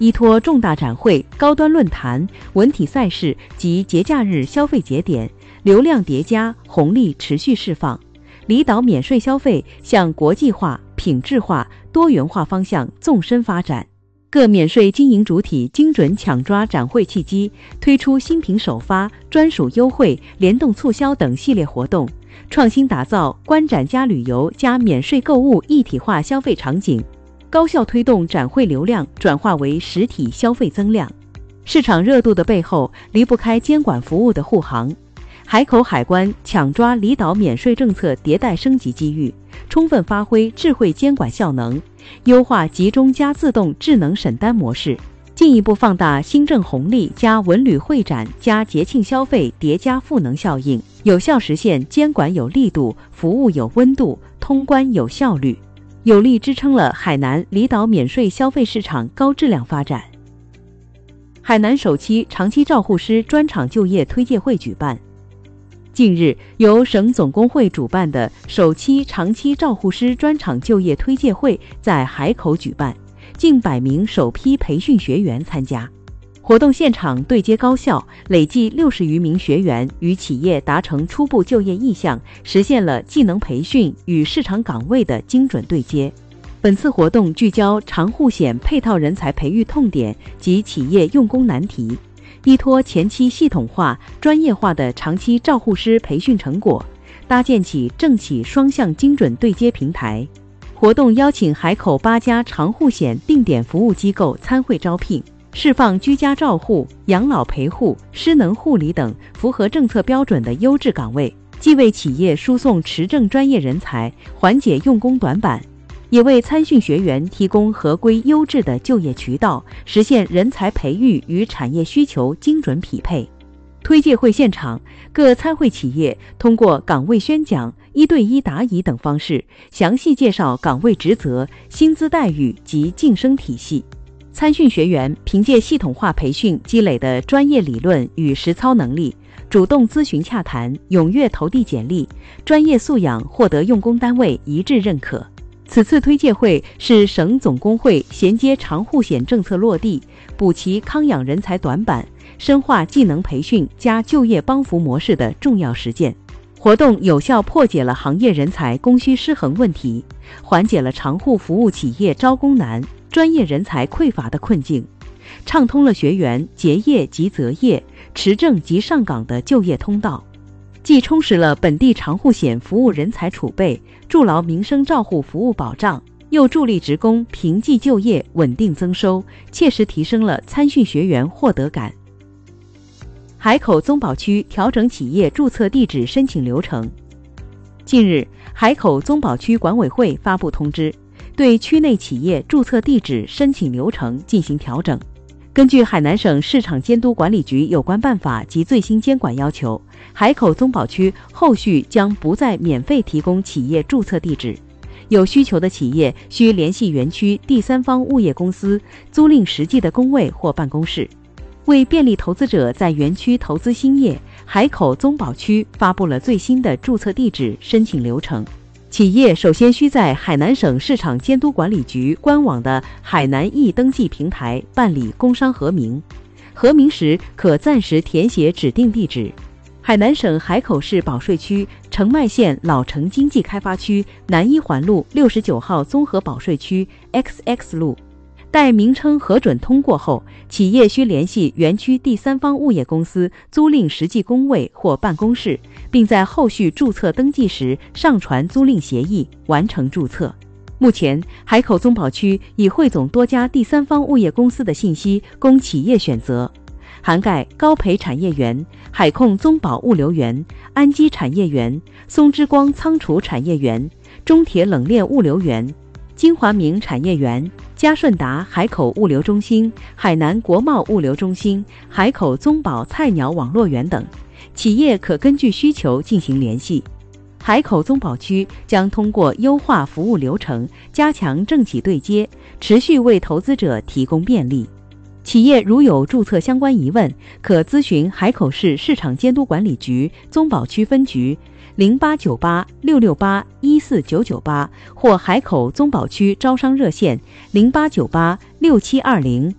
依托重大展会、高端论坛、文体赛事及节假日消费节点，流量叠加，红利持续释放，离岛免税消费向国际化、品质化、多元化方向纵深发展。各免税经营主体精准抢抓展会契机，推出新品首发、专属优惠、联动促销等系列活动，创新打造观展加旅游加免税购物一体化消费场景，高效推动展会流量转化为实体消费增量。市场热度的背后，离不开监管服务的护航。海口海关抢抓离岛免税政策迭代升级机遇，充分发挥智慧监管效能，优化集中加自动智能审单模式，进一步放大新政红利加文旅会展加节庆消费叠加赋能效应，有效实现监管有力度、服务有温度、通关有效率，有力支撑了海南离岛免税消费市场高质量发展。海南首期长期照护师专场就业推介会举办。近日，由省总工会主办的首期长期照护师专场就业推介会在海口举办，近100名首批培训学员参加。活动现场对接高校，累计60余名学员与企业达成初步就业意向，实现了技能培训与市场岗位的精准对接。本次活动聚焦长护险配套人才培育痛点及企业用工难题，依托前期系统化、专业化的长期照护师培训成果，搭建起政企双向精准对接平台。活动邀请海口8家长护险定点服务机构参会招聘，释放居家照护、养老陪护、失能护理等符合政策标准的优质岗位，既为企业输送持证专业人才，缓解用工短板，也为参训学员提供合规优质的就业渠道，实现人才培育与产业需求精准匹配。推介会现场，各参会企业通过岗位宣讲、1对1答疑等方式，详细介绍岗位职责、薪资待遇及晋升体系。参训学员凭借系统化培训积累的专业理论与实操能力，主动咨询洽谈，踊跃投递简历，专业素养获得用工单位一致认可。此次推介会是省总工会衔接长护险政策落地，补齐康养人才短板，深化技能培训加就业帮扶模式的重要实践。活动有效破解了行业人才供需失衡问题，缓解了长护服务企业招工难、专业人才匮乏的困境，畅通了学员结业及择业、持证及上岗的就业通道，既充实了本地长护险服务人才储备，筑牢民生照护服务保障，又助力职工平济就业、稳定增收，切实提升了参训学员获得感。海口综保区调整企业注册地址申请流程。近日，海口综保区管委会发布通知，对区内企业注册地址申请流程进行调整。根据海南省市场监督管理局有关办法及最新监管要求，海口综保区后续将不再免费提供企业注册地址，有需求的企业需联系园区第三方物业公司租赁实际的工位或办公室。为便利投资者在园区投资兴业，海口综保区发布了最新的注册地址申请流程。企业首先需在海南省市场监督管理局官网的海南易登记平台办理工商核名，核名时可暂时填写指定地址。海南省海口市保税区澄迈县老城经济开发区南一环路69号综合保税区 XX 路。待名称核准通过后，企业需联系园区第三方物业公司租赁实际工位或办公室，并在后续注册登记时上传租赁协议，完成注册。目前，海口综保区已汇总多家第三方物业公司的信息供企业选择，涵盖高培产业园、海控综保物流园、安基产业园、松之光仓储产业园、中铁冷链物流园、金华明产业园、嘉顺达海口物流中心、海南国贸物流中心、海口综保菜鸟网络园等，企业可根据需求进行联系。海口综保区将通过优化服务流程，加强政企对接，持续为投资者提供便利。企业如有注册相关疑问，可咨询海口市市场监督管理局综保区分局089866814998或海口综保区招商热线08986720